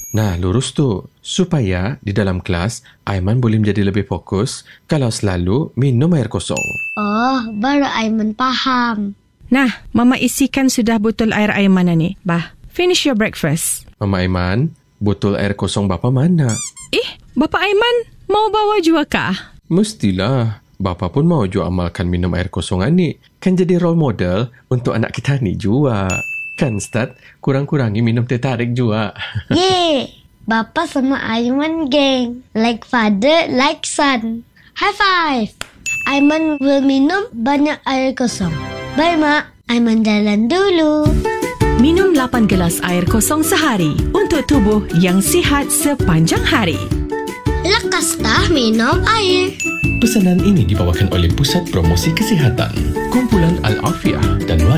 Nah, lurus tu. Supaya di dalam kelas, Aiman boleh menjadi lebih fokus kalau selalu minum air kosong. Oh, baru Aiman faham. Nah, Mama isikan sudah botol air Aiman ni. Bah, finish your breakfast. Mama Aiman, botol air kosong bapa mana? Bapa Aiman mau bawa juga kah? Mestilah. Bapa pun mau juga amalkan minum air kosongan ni. Kan jadi role model untuk anak kita ni juga. Kan, Ustaz? Kurang-kurangi minum teh tarik juga. Yeay! Bapa sama Aiman geng. Like father, like son. High five! Aiman will minum banyak air kosong. Bye, Mak. Aiman jalan dulu. Minum 8 gelas air kosong sehari untuk tubuh yang sihat sepanjang hari. Lekastah minum air. Pesanan ini dibawakan oleh Pusat Promosi Kesihatan, Kumpulan Al-Afiah dan